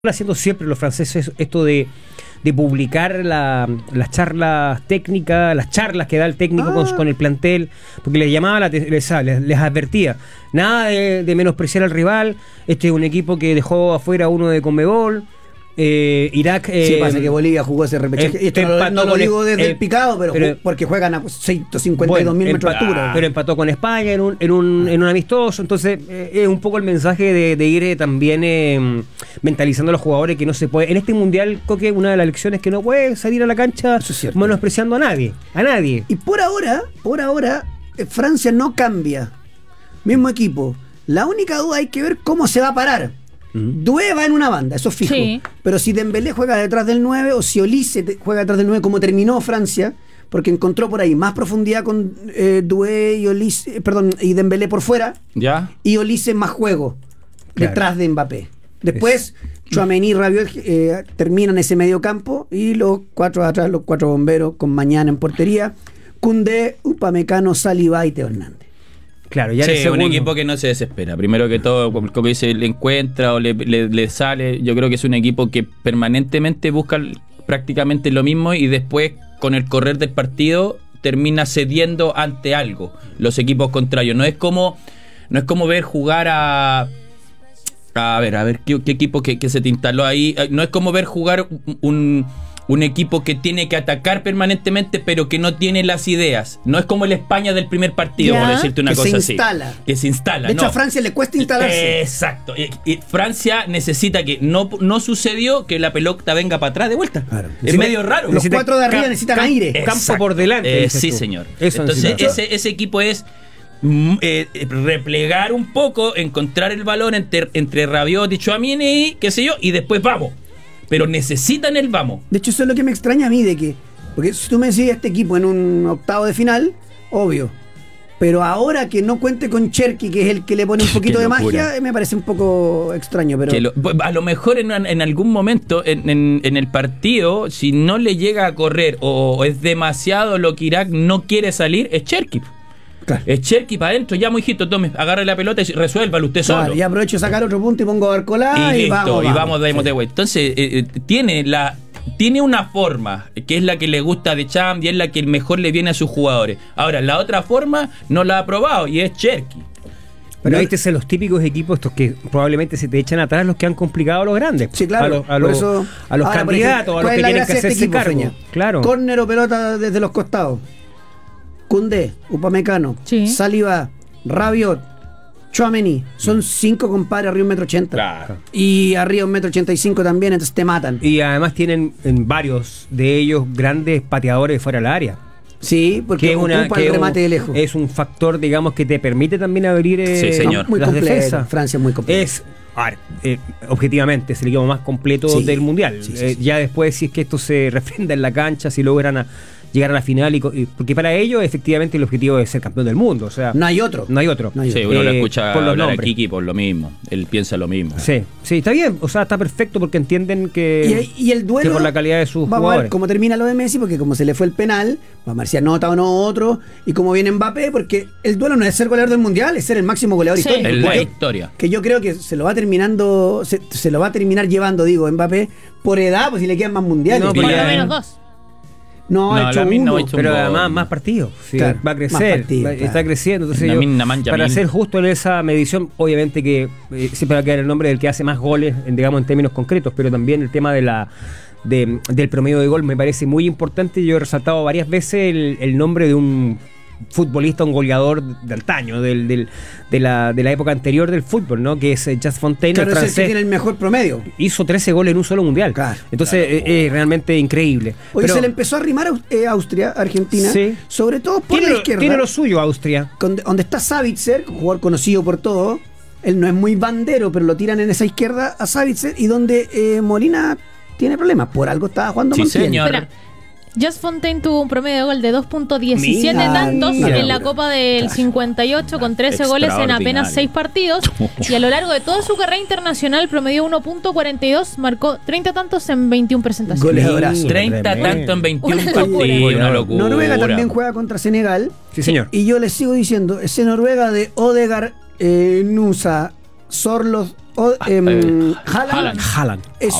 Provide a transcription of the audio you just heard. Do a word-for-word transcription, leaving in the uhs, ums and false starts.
haciendo siempre los franceses esto de, de publicar la, las charlas técnicas, las charlas que da el técnico ah. con, con el plantel, porque les llamaba, la, les, les, les advertía, nada de, de menospreciar al rival, este es un equipo que dejó afuera a uno de Conmebol. Eh, Irak eh, sí, pasa que Bolivia jugó ese repechaje. Eh, Esto no, no lo digo desde eh, el picado, pero, pero porque juegan a ciento cincuenta y dos mil bueno, metros de altura. Pero empató con España en un, en un, en un amistoso. Entonces, eh, es un poco el mensaje de, de ir eh, también eh, mentalizando a los jugadores que no se puede. En este mundial, Coque, una de las lecciones es que no puede salir a la cancha es menospreciando a nadie. A nadie. Y por ahora, por ahora, eh, Francia no cambia. Mismo equipo. La única duda hay que ver cómo se va a parar. Uh-huh. Due va en una banda, eso es fijo. Sí. Pero si Dembélé juega detrás del nueve o si Olise juega detrás del nueve, como terminó Francia, porque encontró por ahí más profundidad con eh, Due y Olise, perdón, y Dembélé por fuera, ¿ya? Y Olise más juego claro. detrás de Mbappé. Después, Tchouaméni y Rabiot eh, terminan ese medio campo y los cuatro atrás, los cuatro bomberos con Mañana en portería, Koundé, Upamecano, Saliba y Teo Hernández. Claro, ya sí, es un equipo que no se desespera. Primero que todo, como que dice, le encuentra o le, le, le sale. Yo creo que es un equipo que permanentemente busca prácticamente lo mismo y después, con el correr del partido, termina cediendo ante algo. Los equipos contrarios. No es como, no es como ver jugar a. A ver, a ver, ¿qué, qué equipo que, que se te instaló ahí? No es como ver jugar un. Un equipo que tiene que atacar permanentemente, pero que no tiene las ideas. No es como el España del primer partido, ya, por decirte una que cosa se instala. así. Que se instala. De hecho, no. a Francia le cuesta instalarse. Exacto. Y, y Francia necesita que no, no sucedió que la pelota venga para atrás de vuelta. Claro. Es medio raro. Los necesita, cuatro de arriba necesitan cam, aire. Exacto. Campo por delante. Eh, sí, señor. Eso Entonces, ese, ese equipo es eh, replegar un poco, encontrar el balón entre, entre Rabiot y Tchouaméni, qué sé yo, y después vamos. Pero necesitan el vamos. De hecho, eso es lo que me extraña a mí de que... Porque si tú me decís este equipo en un octavo de final, obvio. Pero ahora que no cuente con Cherki, que es el que le pone un poquito de magia, me parece un poco extraño. Pero lo, a lo mejor en, en algún momento en, en, en el partido, si no le llega a correr o, o es demasiado lo que Irak no quiere salir, es Cherki. Claro. Es Cherki para adentro, ya muy hijito, tome, agarre la pelota y resuélvalo usted solo. Claro, y aprovecho de sacar otro punto y pongo a Barcolá y, y listo, vamos, y vamos, vamos, damos de vuelta. Entonces, eh, tiene la tiene una forma que es la que le gusta de Champ y es la que mejor le viene a sus jugadores. Ahora, la otra forma no la ha probado y es Cherki. Pero ahí te son los típicos equipos estos que probablemente se te echan atrás los que han complicado a los grandes. Sí, claro. A los, a los, eso, a los ahora, candidatos, ejemplo, a los que tienen que hacerse este cargo. Feña? Claro. Córner o pelota desde los costados. Koundé, Upamecano, sí. Saliba, Rabiot, Tchouaméni. Son cinco compadres arriba un metro ochenta. Claro. Y arriba un metro ochenta y cinco también, entonces te matan. Y además tienen en varios de ellos grandes pateadores fuera del área. Sí, porque que ocupa una, que el remate de lejos. Es un factor, digamos, que te permite también abrir eh, sí, señor. muy las defensas. Francia es muy completo. Es, a ver, eh, objetivamente, es el equipo más completo sí, del Mundial. Sí, sí, eh, sí. Ya después, si es que esto se refrenda en la cancha, si logran a llegar a la final, y, y porque para ellos efectivamente el objetivo es ser campeón del mundo, o sea, no hay otro, no hay otro. No hay otro. Sí, uno eh, lo escucha por hablar a Kiki por lo mismo, él piensa lo mismo. Sí, sí, está bien, o sea, está perfecto porque entienden que, y, y el duelo, que por la calidad de sus vamos jugadores. A ver cómo termina lo de Messi, porque como se le fue el penal, vamos a ver si anota o no otro, y cómo viene Mbappé, porque el duelo no es ser goleador del Mundial, es ser el máximo goleador sí. histórico. El la historia. Que yo creo que se lo va terminando, se, se lo va a terminar llevando, digo, Mbappé, por edad, pues si le quedan más mundiales. No, por lo menos dos. No, no, ha hecho uno, no hecho pero un además más partidos, sí, claro, va a crecer, partido, va, claro. está creciendo. Entonces la yo, mina mancha para min. ser justo en esa medición, obviamente que eh, siempre va a quedar el nombre del que hace más goles, en, digamos en términos concretos, pero también el tema de la de, del promedio de gol me parece muy importante. Yo he resaltado varias veces el, el nombre de un futbolista, un goleador de antaño, del, del, de, la, de la época anterior del fútbol, ¿no? Que es eh, Just Fontaine, claro, el francés. Es el que tiene el mejor promedio. Hizo trece goles en un solo mundial. Claro, Entonces claro. Es, es realmente increíble. Hoy pero, se le empezó a arrimar a eh, Austria, Argentina, sí. Sobre todo por tiene la izquierda. Tiene lo suyo Austria. Donde, donde está Savitzer, jugador conocido por todo. Él no es muy bandero, pero lo tiran en esa izquierda a Savitzer, y donde eh, Molina tiene problemas. Por algo estaba jugando sí, Montiel. Señor. Espera. Just Fontaine tuvo un promedio de gol de dos punto diecisiete mira, tantos mira, en la Copa del cincuenta y ocho con trece goles en apenas seis partidos y a lo largo de toda su carrera internacional promedió uno punto cuarenta y dos, marcó treinta tantos en veintiuna presentaciones. Goleadorazo. treinta tantos en veintiuna una locura. Sí, una locura. Noruega también juega contra Senegal. Sí, señor. Y yo les sigo diciendo, ese Noruega de Odegaard, eh, Nusa, Sorloth O, eh, Haaland, Haaland. es